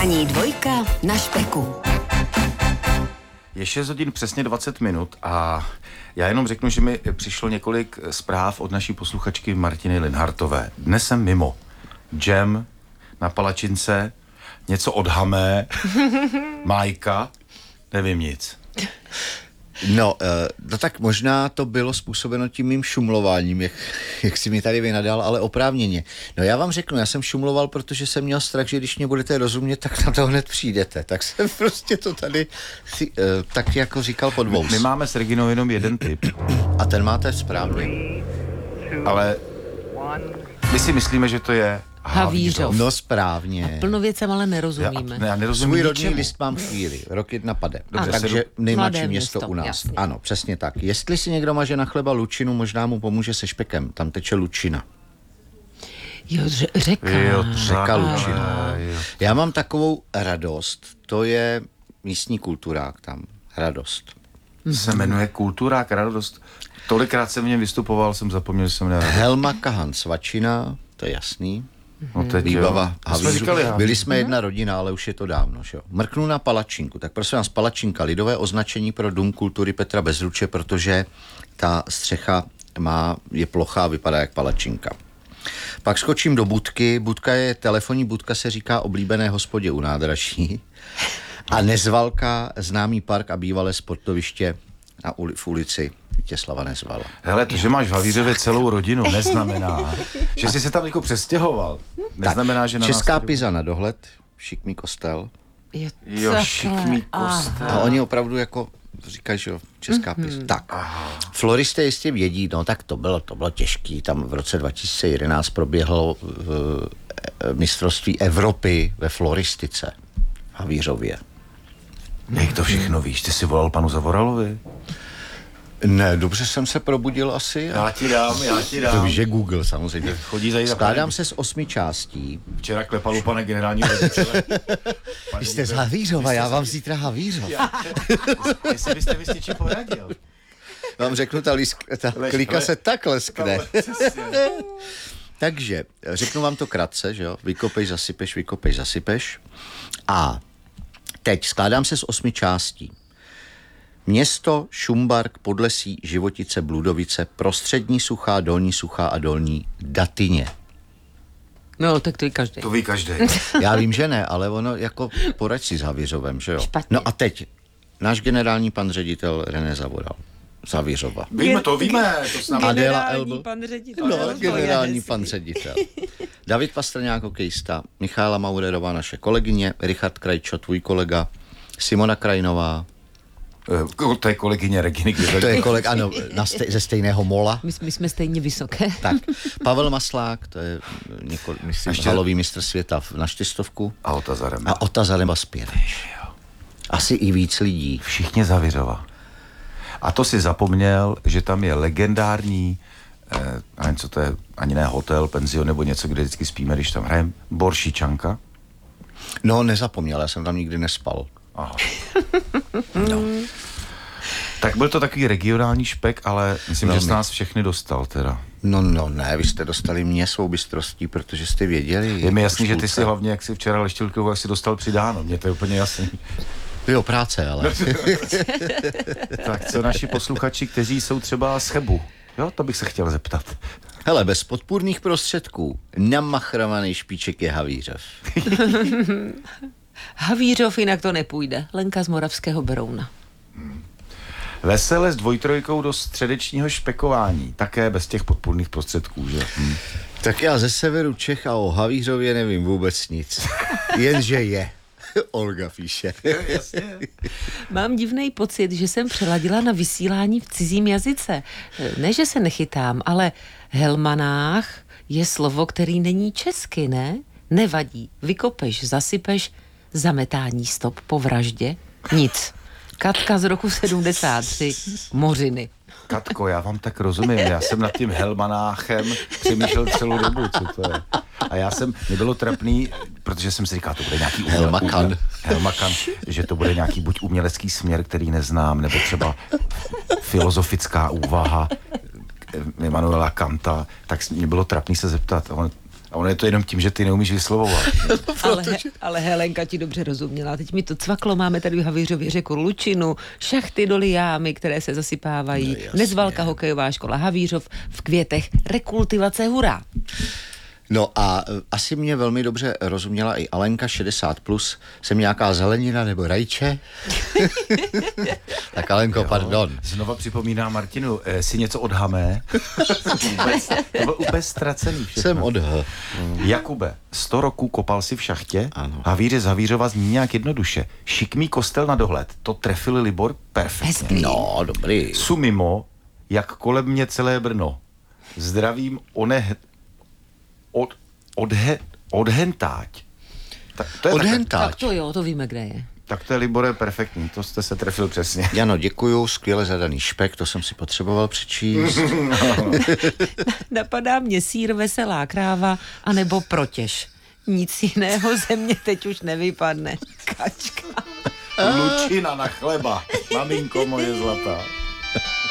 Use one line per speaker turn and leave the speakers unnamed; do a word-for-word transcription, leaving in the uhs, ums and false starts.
Ranní dvojka na Špeku.
Je šest hodin přesně dvacet minut a já jenom řeknu, že mi přišlo několik zpráv od naší posluchačky Martiny Linhartové. Dnes jsem mimo. Džem na palačince, něco od Hamé, Majka, nevím nic.
No, no tak možná to bylo způsobeno tím mým šumlováním, jak, jak si mi tady vynadal, ale oprávněně. No já vám řeknu, já jsem šumloval, protože jsem měl strach, že když mě budete rozumět, tak na to hned přijdete. Tak jsem prostě to tady si, uh, tak jako říkal podvous.
My máme s Reginou jenom jeden typ.
A ten máte správně.
Ale my si myslíme, že to je
Havířov.
No správně.
Plno věcem ale nerozumíme.
Já, já nerozumím
Svůj rodný
ničemu.
list mám chvíli, rok jedna pade.
Dobře,
Takže
sedu...
nejmladší
Mladé
město,
město
u nás.
jasně.
Ano, přesně tak. Jestli si někdo maže na chleba lučinu, možná mu pomůže se špekem. Tam teče lučina.
Jo, ře- řeka.
Jo,
Řeka
tak,
Lučina.
jo.
Já mám takovou radost. To je místní kulturák tam. Radost.
Se jmenuje Kulturák, radost. Tolikrát jsem v něm vystupoval, jsem zapomněl, že jsem měl radost.
Helma Kahan Svačina, to je jasný.
No teď
Výbava
jo. Jsme
Havířů.
říkali,
Byli jsme jedna rodina, ale už je to dávno. Že jo? Mrknu na palačinku. Tak prosím vás, palačinka, lidové označení pro Dům kultury Petra Bezruče, protože ta střecha má, je plochá, vypadá jak palačinka. Pak skočím do budky. Budka je, telefonní budka se říká oblíbené hospodě u nádraží. A Nezvalka, známý park a bývalé sportoviště na uli, v ulici Vítězslava Nezvala.
Hele, to, že máš v Havířově celou rodinu, neznamená, že jsi se tam jako přestěhoval. Neznamená,
tak,
že na
Česká
nás...
Piza na dohled, šikmý kostel.
Je
Jo,
takhle.
šikmý kostel.
A oni opravdu jako říkají, že jo, Česká Piza. Mm-hmm. Tak, aha. Floristé jistě vědí, no tak to bylo, to bylo těžký. Tam v roce dva tisíce jedenáct proběhlo uh, mistrovství Evropy ve floristice v Havířově.
Jak to všechno víš? Ty jsi volal panu Zavoralovi?
Ne, dobře jsem se probudil asi.
Já ti dám, já ti dám.
To víš, že Google samozřejmě.
Chodí za
Skládám se z osmi částí.
Včera klepal u pane generálního ředitele.
Vy jste z Havířova, já vám zítra Havířov.
Jestli byste mi s něčím poradil.
Vám řeknu, ta, lísk, ta
Lež,
klika
ale-
se tak leskne. Takže, řeknu vám to krátce, že jo, vykopej, zasypeš, vykopej, zasypeš. A teď skládám se z osmi částí. Město, Šumbark, Podlesí, Životice, Bludovice, Prostřední Suchá, Dolní Suchá a Dolní Datyně.
No, tak to je každý.
To ví každý.
Já vím, že ne, ale ono jako poraď si s Havířovem, že jo.
Špatně.
No a teď, náš generální pan ředitel René Zavoral z Havířova.
Víme to, víme. To s námi.
Adéla Elbl.
pan ředitel.
No,
to je
generální
hezký.
pan ředitel. David Pastrňák, hokejista, Michála Maurerová, naše kolegyně, Richard Krajčo, tvůj kolega, Simona Krajinová,
Eh, To je kolegyně Reginy.
to je kolega, ano, na stej, ze stejného mola.
My, my jsme stejně vysoké.
Tak, Pavel Maslák, to je několik, myslím,
Ještě-
halový mistr světa v- na čtyřstovku.
A Ota Zarema.
A Ota Zarema Spěreč. Asi i víc lidí.
Všichni Zaviřova. A to si zapomněl, že tam je legendární, eh, nevím, co to je, ani ne hotel, penzion nebo něco, kde vždycky spíme, když tam hrajeme, Boršičanka.
No, nezapomněl, já jsem tam nikdy nespal.
Aha. No. Tak byl to takový regionální špek, ale myslím,
Velmi.
že jsi nás všechny dostal teda.
No, no, ne, vy jste dostali mě svou bystrostí, protože jste věděli.
Je mi jasný, že ty
Škůlce.
si hlavně, jak si včera leštilkou, jak si dostal přidáno. Mně to je úplně jasný.
Jo, práce, ale.
Tak co naši posluchači, kteří jsou třeba z Chebu? Jo, to bych se chtěl zeptat.
Hele, bez podpůrných prostředků namachrovaný špiček je Havířov.
Havířov, jinak to nepůjde. Lenka z Moravského Berouna.
Vesele s dvojtrojkou do středečního špekování. Také bez těch podpůrných prostředků, že? Hm.
Tak já ze severu Čech a o Havířově nevím vůbec nic. Jenže je. Olga píše.
Mám divný pocit, že jsem přeladila na vysílání v cizím jazyce. Ne, že se nechytám, ale helmanách je slovo, který není česky, ne? Nevadí. Vykopeš, zasypeš, zametání stop po vraždě. Nic. Katka z roku sedmdesát tři. Mořiny.
Katko, já vám tak rozumím. Já jsem nad tím helmanáchem přemýšlel celou dobu, co to je. A já jsem, mě bylo trapný, protože jsem si říkal, to bude nějaký uměle,
Helmakan.
uměle- Helmakan, že to bude nějaký buď umělecký směr, který neznám, nebo třeba filozofická úvaha Immanuela Kanta, tak mě bylo trapný se zeptat. On, A ono je to jenom tím, že ty neumíš vyslovovat.
ale, ale Helenka ti dobře rozuměla. Teď mi to cvaklo, máme tady v Havířově řeku Lučinu, šachty doly jámy, které se zasypávají.
No,
Nezvalka hokejová škola Havířov, v Květech rekultivace hurá.
No a e, asi mě velmi dobře rozuměla i Alenka, šedesát plus. Jsem nějaká zelenina nebo rajče? Tak Alenko, jo, pardon.
Znova připomínám Martinu, eh, si něco odhamé. Vůbec, to byl úplně ztracený všechno.
Jsem odh.
Jakube, sto roků kopal si v šachtě,
Ano.
Havíře z Havířova zní nějak jednoduše. Šikmý kostel na dohled, to trefili Libor perfektně.
No, dobrý.
Su mimo, jak kolem mě celé Brno. Zdravím one... Od, odhe, odhentáť. Tak to je
Odhentáť.
Tak to jo, to víme, kde je.
Tak to je, Libore, perfektní, to jste se trefil přesně.
Jano, děkuju, skvěle zadaný špek, to jsem si potřeboval přečíst.
Napadá mě sýr, veselá kráva, anebo protěž. Nic jiného ze mě teď už nevypadne. Kačka.
Lučina na chleba, maminko moje zlatá.